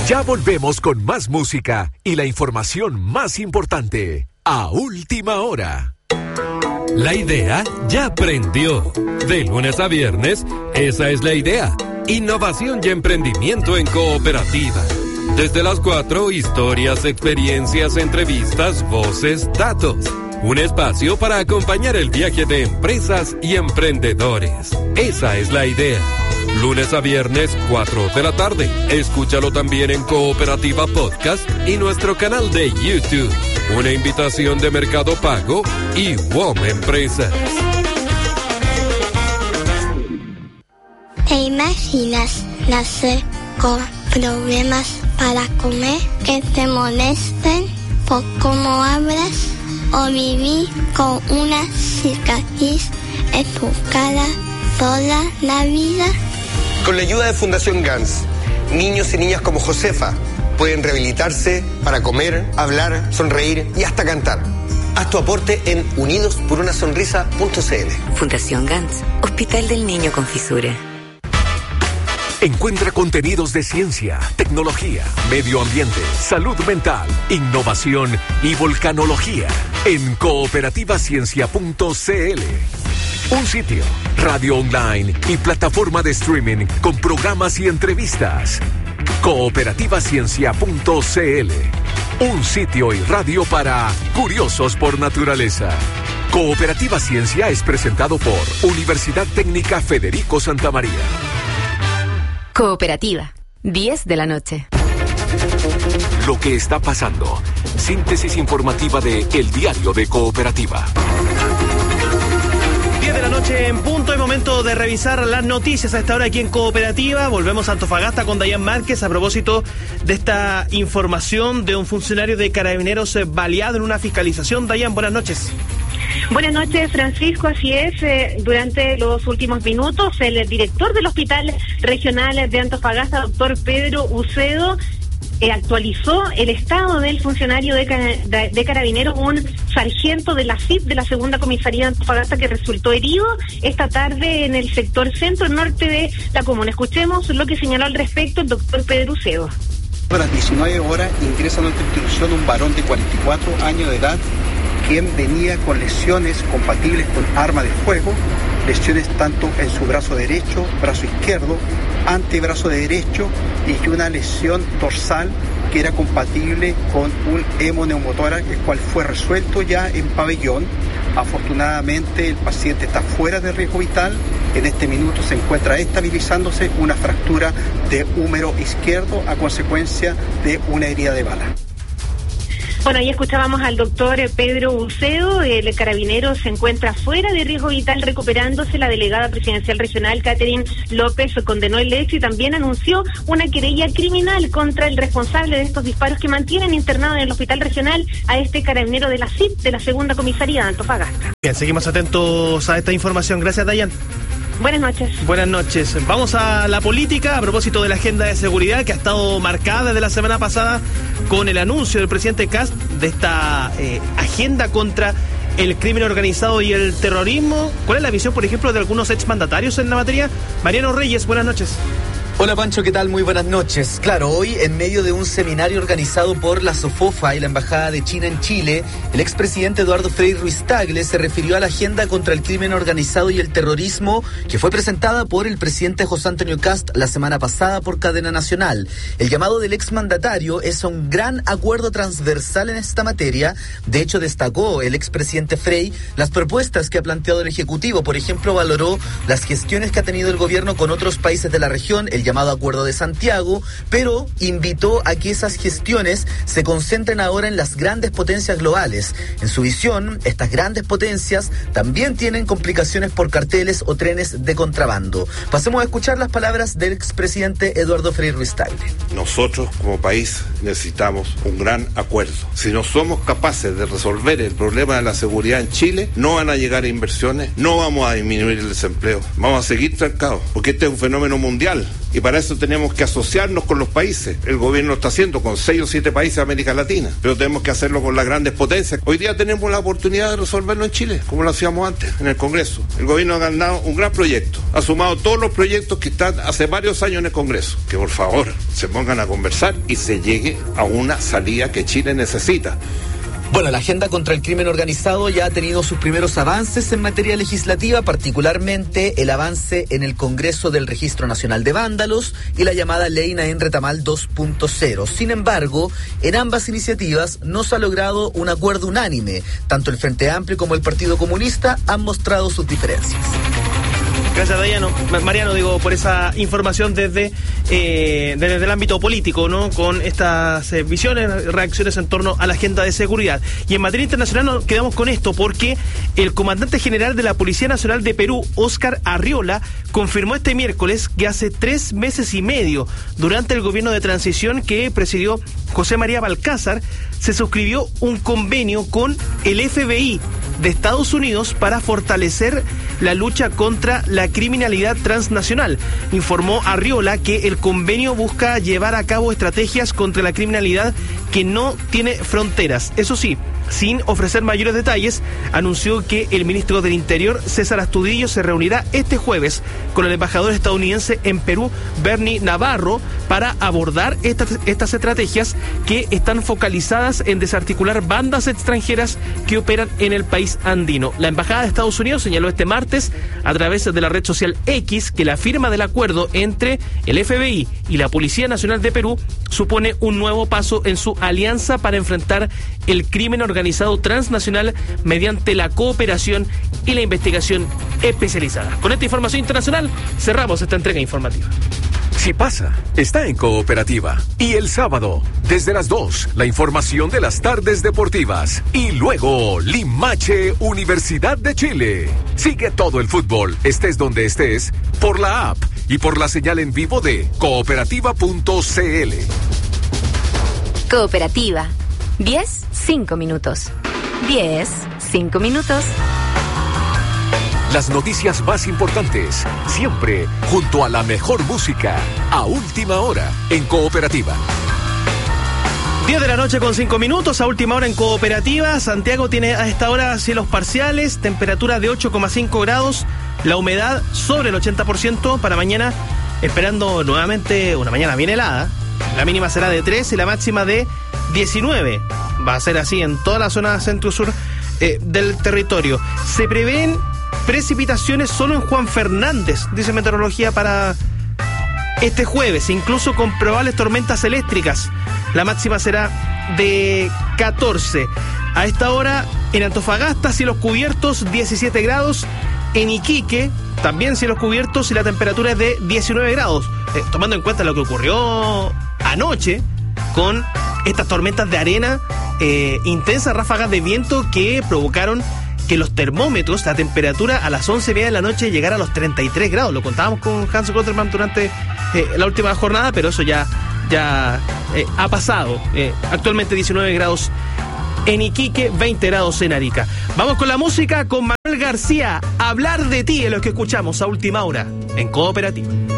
Ya volvemos con más música y la información más importante a última hora. La idea ya prendió. De lunes a viernes, esa es la idea. Innovación y emprendimiento en cooperativa. Desde las 4, historias, experiencias, entrevistas, voces, datos. Un espacio para acompañar el viaje de empresas y emprendedores. Esa es la idea. Lunes a viernes, 4 de la tarde. Escúchalo también en Cooperativa Podcast y nuestro canal de YouTube. Una invitación de Mercado Pago y WOM Empresas. ¿Te imaginas nacer con problemas para comer, que te molesten por cómo hablas, o vivir con una cicatriz en tu cara toda la vida? Con la ayuda de Fundación GANS, niños y niñas como Josefa pueden rehabilitarse para comer, hablar, sonreír y hasta cantar. Haz tu aporte en unidosporunasonrisa.cl. Fundación GANS, Hospital del Niño con Fisura. Encuentra contenidos de ciencia, tecnología, medio ambiente, salud mental, innovación y volcanología en cooperativaciencia.cl. Un sitio, radio online y plataforma de streaming con programas y entrevistas. Cooperativaciencia.cl. Un sitio y radio para curiosos por naturaleza. Cooperativa Ciencia es presentado por Universidad Técnica Federico Santa María. Cooperativa, 10 de la noche. Lo que está pasando. Síntesis informativa de El Diario de Cooperativa. 10 de la noche en punto, es momento de revisar las noticias a esta hora aquí en Cooperativa. Volvemos a Antofagasta con Dayan Márquez a propósito de esta información de un funcionario de Carabineros baleado en una fiscalización. Dayan, buenas noches. Buenas noches, Francisco. Así es, durante los últimos minutos, el director del Hospital Regional de Antofagasta, doctor Pedro Ucedo, actualizó el estado del funcionario de Carabineros, un sargento de la CIP de la segunda comisaría de Antofagasta, que resultó herido esta tarde en el sector centro-norte de la comuna. Escuchemos lo que señaló al respecto el doctor Pedro Ucedo. A las 19 horas ingresa a nuestra institución un varón de 44 años de edad, quien venía con lesiones compatibles con arma de fuego, lesiones tanto en su brazo derecho, brazo izquierdo, antebrazo derecho, y una lesión dorsal que era compatible con un hemoneumotórax, el cual fue resuelto ya en pabellón. Afortunadamente el paciente está fuera de riesgo vital. En este minuto se encuentra estabilizándose una fractura de húmero izquierdo a consecuencia de una herida de bala. Bueno, ahí escuchábamos al doctor Pedro Ucedo. El carabinero se encuentra fuera de riesgo vital recuperándose. La delegada presidencial regional, Catherine López, condenó el hecho y también anunció una querella criminal contra el responsable de estos disparos que mantienen internado en el hospital regional a este carabinero de la CIP, de la segunda comisaría de Antofagasta. Bien, seguimos atentos a esta información. Gracias, Dayan. Buenas noches. Buenas noches. Vamos a la política a propósito de la agenda de seguridad que ha estado marcada desde la semana pasada con el anuncio del presidente Kast de esta agenda contra el crimen organizado y el terrorismo. ¿Cuál es la visión, por ejemplo, de algunos exmandatarios en la materia? Mariano Reyes, buenas noches. Hola Pancho, ¿qué tal? Muy buenas noches. Claro, hoy en medio de un seminario organizado por la SOFOFA y la Embajada de China en Chile, el expresidente Eduardo Frei Ruiz-Tagle se refirió a la agenda contra el crimen organizado y el terrorismo que fue presentada por el presidente José Antonio Kast la semana pasada por cadena nacional. El llamado del exmandatario es a un gran acuerdo transversal en esta materia. De hecho, destacó el expresidente Frei las propuestas que ha planteado el Ejecutivo. Por ejemplo, valoró las gestiones que ha tenido el gobierno con otros países de la región, el llamado Acuerdo de Santiago, pero invitó a que esas gestiones se concentren ahora en las grandes potencias globales. En su visión, estas grandes potencias también tienen complicaciones por carteles o trenes de contrabando. Pasemos a escuchar las palabras del expresidente Eduardo Frei Ruiz-Tagle. Nosotros como país necesitamos un gran acuerdo. Si no somos capaces de resolver el problema de la seguridad en Chile, no van a llegar inversiones, no vamos a disminuir el desempleo, vamos a seguir trancados, porque este es un fenómeno mundial. Y para eso tenemos que asociarnos con los países. El gobierno lo está haciendo con 6 o 7 países de América Latina, pero tenemos que hacerlo con las grandes potencias. Hoy día tenemos la oportunidad de resolverlo en Chile, como lo hacíamos antes, en el Congreso. El gobierno ha ganado un gran proyecto, ha sumado todos los proyectos que están hace varios años en el Congreso. Que por favor se pongan a conversar y se llegue a una salida que Chile necesita. Bueno, la agenda contra el crimen organizado ya ha tenido sus primeros avances en materia legislativa, particularmente el avance en el Congreso del Registro Nacional de Vándalos y la llamada Ley Naén Retamal 2.0. Sin embargo, en ambas iniciativas no se ha logrado un acuerdo unánime. Tanto el Frente Amplio como el Partido Comunista han mostrado sus diferencias. Gracias, Mariano, por esa información desde el ámbito político, ¿no? Con estas visiones, reacciones en torno a la agenda de seguridad. Y en materia internacional nos quedamos con esto, porque el comandante general de la Policía Nacional de Perú, Óscar Arriola, confirmó este miércoles que hace 3 meses y medio, durante el gobierno de transición que presidió José María Balcázar, se suscribió un convenio con el FBI de Estados Unidos para fortalecer la lucha contra la criminalidad transnacional. Informó Arriola que el convenio busca llevar a cabo estrategias contra la criminalidad que no tiene fronteras. Eso sí, sin ofrecer mayores detalles, anunció que el ministro del Interior, César Astudillo, se reunirá este jueves con el embajador estadounidense en Perú, Bernie Navarro, para abordar estas estrategias que están focalizadas en desarticular bandas extranjeras que operan en el país andino. La embajada de Estados Unidos señaló este martes, a través de la red social X, que la firma del acuerdo entre el FBI y la Policía Nacional de Perú supone un nuevo paso en su alianza para enfrentar el crimen organizado transnacional mediante la cooperación y la investigación especializada. Con esta información internacional cerramos esta entrega informativa. Si pasa, está en Cooperativa. Y el sábado, desde las 2, la información de las tardes deportivas. Y luego, Limache Universidad de Chile. Sigue todo el fútbol, estés donde estés, por la app y por la señal en vivo de cooperativa.cl. Cooperativa. 10, 5 minutos. 10, 5 minutos. Las noticias más importantes, siempre junto a la mejor música, a última hora en Cooperativa. 10 de la noche con 5 minutos, a última hora en Cooperativa. Santiago tiene a esta hora cielos parciales, temperatura de 8,5 grados, la humedad sobre el 80% para mañana, esperando nuevamente una mañana bien helada. La mínima será de 3 y la máxima de 19. Va a ser así en toda la zona centro-sur del territorio. Se prevén precipitaciones solo en Juan Fernández, dice Meteorología, para este jueves, incluso con probables tormentas eléctricas. La máxima será de 14. A esta hora en Antofagasta, cielos cubiertos, 17 grados. En Iquique, también cielos cubiertos y la temperatura es de 19 grados. Tomando en cuenta lo que ocurrió anoche con estas tormentas de arena, intensas ráfagas de viento que provocaron que los termómetros, la temperatura a las 11:30 de la noche llegara a los 33 grados. Lo contábamos con Hans Gotterman durante la última jornada, pero eso ya ha pasado. Actualmente 19 grados en Iquique, 20 grados en Arica. Vamos con la música, con Manuel García. Hablar de ti es lo que escuchamos a última hora en Cooperativa.